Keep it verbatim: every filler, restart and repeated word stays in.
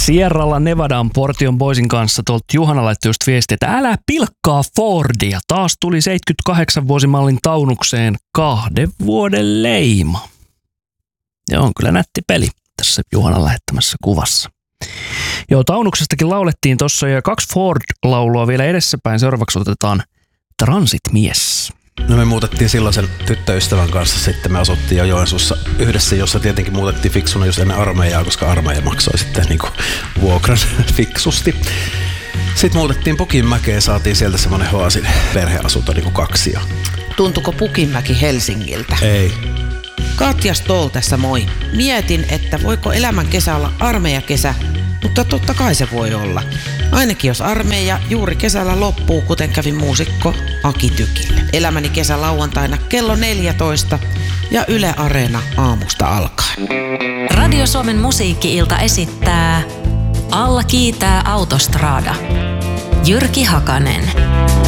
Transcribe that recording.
Sierralla Nevadan Portion Boysin kanssa tuolta Juhana laittoi just viestiä, että älä pilkkaa Fordia. Taas tuli seitsemänkymmentäkahdeksan vuosimallin taunukseen kahden vuoden leima. Ja on kyllä nätti peli tässä Juhanan lähettämässä kuvassa. Joo, taunuksestakin laulettiin tossa ja kaksi Ford-laulua vielä edessäpäin. Seuraavaksi otetaan Transit-mies. No me muutettiin silloin sen tyttöystävän kanssa, sitten me asuttiin jo Joensuussa yhdessä, jossa tietenkin muutettiin fiksuna just ennen armeijaa, koska armeija maksoi sitten niinku vuokran fiksusti. Sitten muutettiin Pukinmäkeen ja saatiin sieltä semmonen Hoasin perheasunto niinku kaksi. Ja... Tuntuko Pukinmäki Helsingiltä? Ei. Katja Stoll tässä moi. Mietin, että voiko elämän kesä olla armeijakesä, mutta totta kai se voi olla. Ainakin jos armeija juuri kesällä loppuu, kuten kävi muusikko Aki Tykille. Elämäni kesä lauantaina kello neljätoista ja Yle Areena aamusta alkaen. Radio Suomen musiikki-ilta esittää Alla kiitää Autostrada. Jyrki Hakanen.